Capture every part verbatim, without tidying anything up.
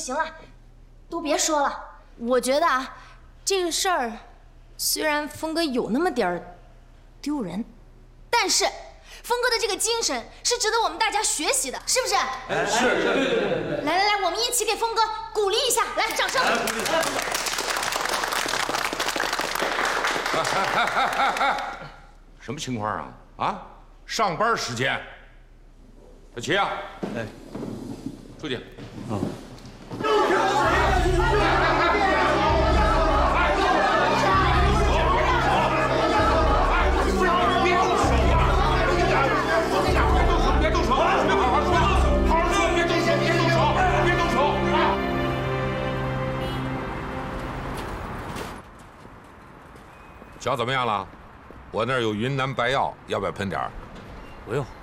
行了，都别说了。我觉得啊，这个事儿虽然峰哥有那么点儿丢人，但是峰哥的这个精神是值得我们大家学习的，是不是？ 哎，是是，对对对对。 来来来，我们一起给峰哥鼓励一下，来，掌声！ 哎哎哎哎哎！什么情况啊？啊，上班时间。小齐啊，哎，出去。嗯。别动手！别动手！别好好说，好好说，别动手！别动手！别动手！啊！脚怎么样了？我那儿有云南白药，要不要喷点儿？ 不用。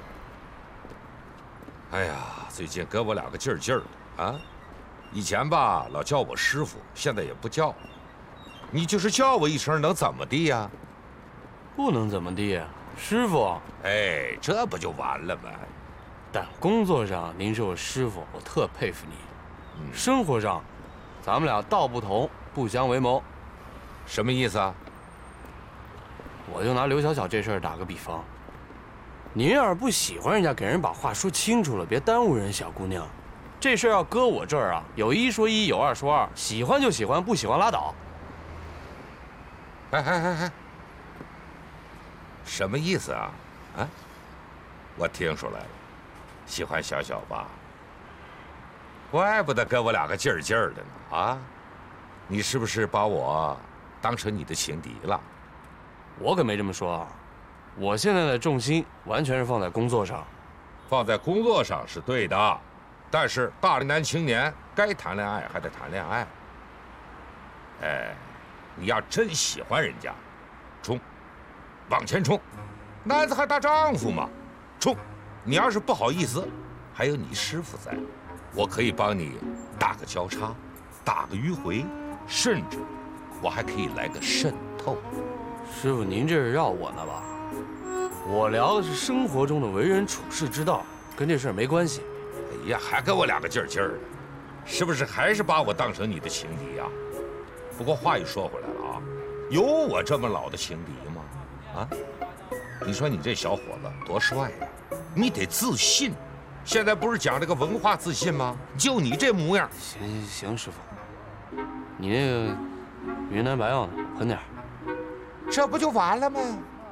哎呀，最近跟我俩个劲儿劲儿的啊！以前吧老叫我师傅，现在也不叫。你就是叫我一声，能怎么地呀？ 不能怎么地，师傅。 哎，这不就完了吗？ 但工作上您是我师傅，我特佩服你。嗯、生活上，咱们俩道不同，不相为谋。 什么意思啊？ 我就拿刘小小这事儿打个比方，您要是不喜欢人家，给人把话说清楚了，别耽误人小姑娘。这事儿要搁我这儿啊，有一说一，有二说二，喜欢就喜欢，不喜欢拉倒。 哎哎哎哎，什么意思啊？啊，我听出来了，喜欢小小吧？怪不得跟我俩个劲儿劲儿的呢啊！你是不是把我当成你的情敌了？ 我可没这么说，我现在的重心完全是放在工作上。 放在工作上是对的，但是大男青年该谈恋爱还得谈恋爱。哎，你要真喜欢人家，冲，往前冲，男子汉大丈夫嘛，冲！你要是不好意思，还有你师傅在，我可以帮你打个交叉，打个迂回，甚至我还可以来个渗透。 师傅，您这是绕我呢吧？我聊的是生活中的为人处事之道，跟这事儿没关系。 哎呀，还跟我俩个劲儿劲儿的，是不是还是把我当成你的情敌呀？不过话又说回来了啊，有我这么老的情敌吗？啊，你说你这小伙子多帅呀！你得自信。现在不是讲这个文化自信吗？就你这模样。 行行行，师傅，你那个云南白药呢？喷点。 这不就完了吗？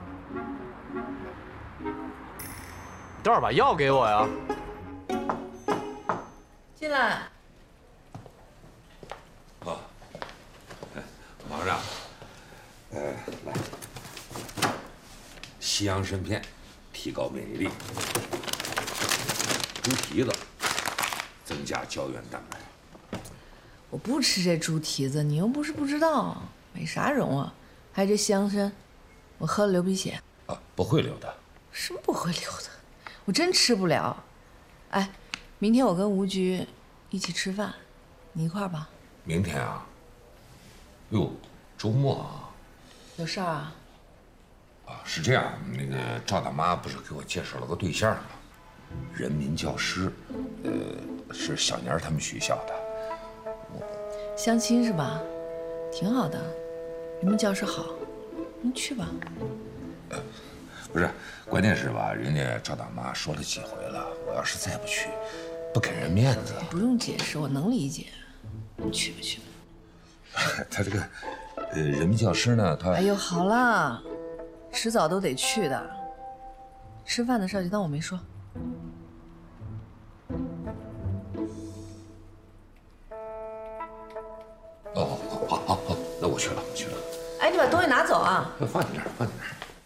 待会儿把药给我呀。 进来。 哦，王上，呃，来，西洋参片，提高免疫力；猪蹄子，增加胶原蛋白。 我不吃这猪蹄子，你又不是不知道，没啥用啊。还有这西洋参，我喝了流鼻血。 啊，不会流的。 什么不会流的？我真吃不了。哎，明天我跟吴局一起吃饭，你一块儿吧。 明天啊？哟，周末啊？ 有事儿啊？ 啊，是这样，那个赵大妈不是给我介绍了个对象吗？人民教师，呃，是小年他们学校的。 我相亲是吧？挺好的。人民教师好，你去吧。 呃，不是，关键是吧，人家赵大妈说了几回了，我要是再不去，不给人面子。 不用解释，我能理解。你去吧，去吧。他这个，呃，人民教师呢，他…… 哎呦，好了，迟早都得去的。吃饭的事就当我没说。 哦，好，好，好，那我去了，我去了。 哎，你把东西拿走啊！ 放在这儿，放在这儿。